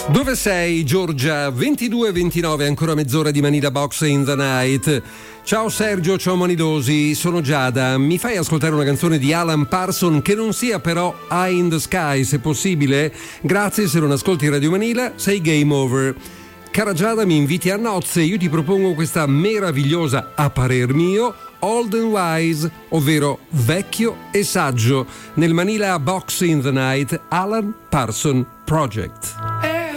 Dove sei, Giorgia? 22:29, ancora mezz'ora di Manila Box in the Night. Ciao Sergio, ciao Monidosi, sono Giada. Mi fai ascoltare una canzone di Alan Parsons che non sia però Eye in the Sky, se possibile? Grazie, se non ascolti Radio Manila sei game over. Cara Giada, mi inviti a nozze, io ti propongo questa meravigliosa, a parer mio, Old and Wise, ovvero vecchio e saggio, nel Manila Box in the Night Alan Parsons Project.